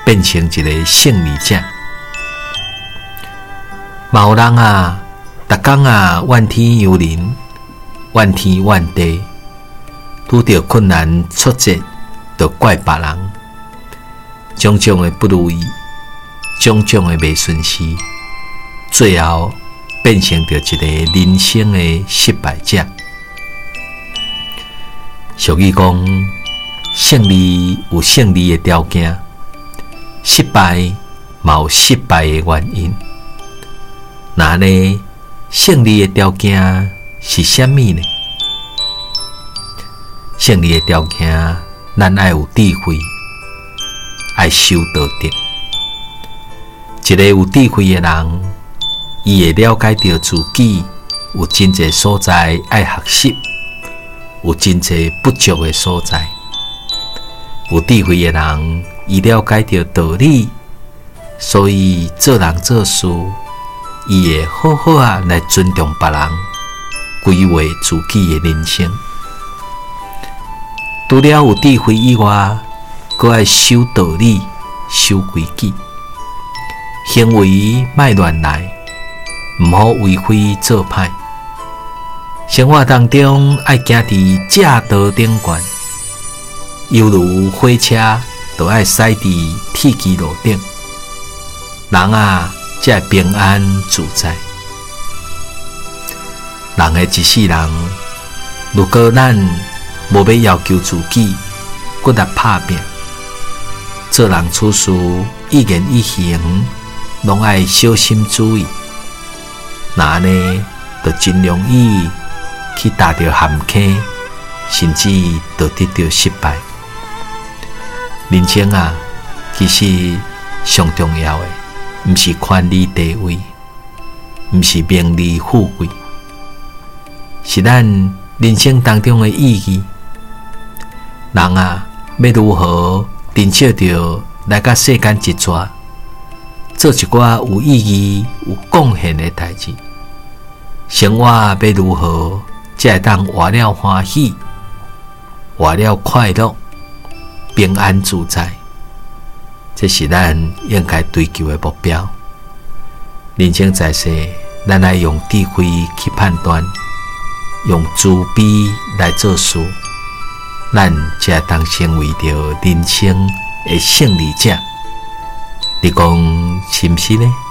变成一个胜利者。嘛有人啊，逐工啊怨天尤人，怨天怨地，拄着困难挫折，就怪别人，种种的不如意，种种的袂顺遂，最后变成着一个人生的失败者。俗语讲，胜利有胜利的条件，失败嘛有失败的原因。那呢，胜利的条件是啥物呢？胜利的条件，咱爱有智慧，爱守道德。一个有智慧的人，伊会了解到自己有真侪所在爱学习，有真侪不足的所在。有智慧的人，伊了解到道理，所以做人做事，伊会好好啊来尊重别人，规划自己的人生。除了有智慧以外，阁爱守道理、守规矩，行为莫乱来，毋好为非作歹。生活当中爱行伫正道顶悬，犹如火车，就爱驶伫铁基路顶。人啊，才会平安自在。人的一世人，如果咱无要求自己，搁来拍拼，做人处事一言一行，拢爱小心注意，那呢，就真容易去踏着陷阱，甚至就得到失败。人生啊，其实上重要的，毋是权力地位，毋是名利富贵，是咱人生当中的意义。人啊，要如何珍惜着来甲世间一逝，做一寡有意义、有贡献的代志。生活要如何才会当活了欢喜，活了快乐，平安自在？这是咱应该追求的目标。人生在世，咱来用智慧去判断，用慈悲来做事，咱才会当成为着人生的胜利者。你讲是毋是呢？